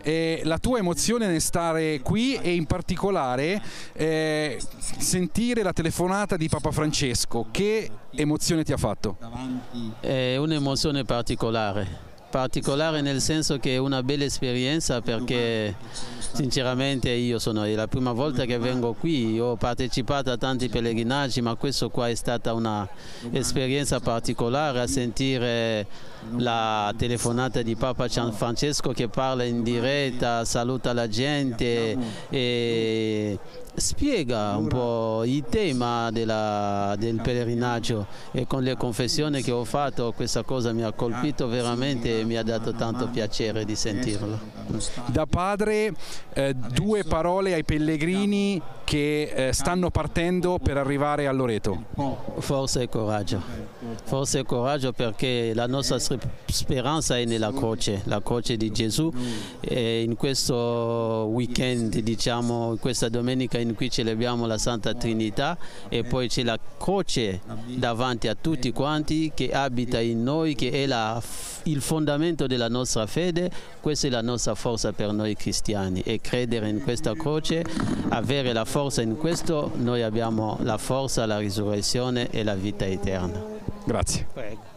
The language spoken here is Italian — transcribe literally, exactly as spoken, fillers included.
eh, la tua emozione nel stare qui e in particolare eh, sentire la telefonata di Papa Francesco. Che emozione ti ha fatto? È un'emozione particolare. Particolare nel senso che è una bella esperienza, perché sinceramente io sono è la prima volta che vengo qui, ho partecipato a tanti pellegrinaggi, ma questo qua è stata un'esperienza particolare, a sentire la telefonata di Papa Francesco che parla in diretta, saluta la gente e spiega un po' il tema della, del pellegrinaggio, e con le confessioni che ho fatto questa cosa mi ha colpito veramente e mi ha dato tanto piacere di sentirlo. Da padre, eh, due parole ai pellegrini che eh, stanno partendo per arrivare a Loreto. Forza e coraggio, forza e coraggio, perché la nostra speranza è nella croce, la croce di Gesù, e in questo weekend, diciamo, in questa domenica in cui celebriamo la Santa Trinità, e poi c'è la croce davanti a tutti quanti che abita in noi, che è la, il fondamento della nostra fede. Questa è la nostra forza per noi cristiani, e credere in questa croce, avere la forza in questo, noi abbiamo la forza, la risurrezione e la vita eterna. Grazie. Prego.